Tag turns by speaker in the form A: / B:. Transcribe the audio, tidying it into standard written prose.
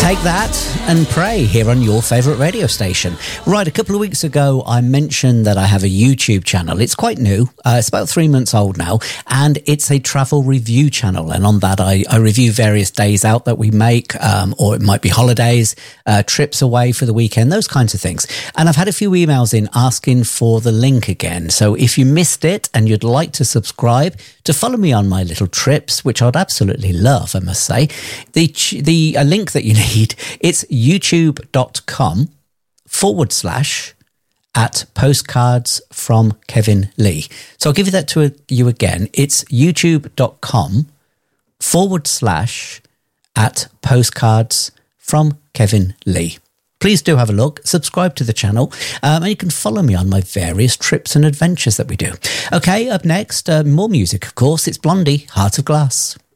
A: Take that and pray here on your favourite radio station. Right, a couple of weeks ago, I mentioned that I have a YouTube channel. It's quite new. It's about 3 months old now, and it's a travel review channel. And on that, I review various days out that we make, or it might be holidays, trips away for the weekend, those kinds of things. And I've had a few emails in asking for the link again. So if you missed it and you'd like to subscribe to follow me on my little trips, which I'd absolutely love, I must say, the link that you need, it's youtube.com/@postcards from Kevin Lee. So I'll give you that to you again. It's youtube.com/@postcards from Kevin Lee. Please do have a look, subscribe to the channel, and you can follow me on my various trips and adventures that we do. Okay, up next, more music, of course. It's Blondie, Heart of Glass.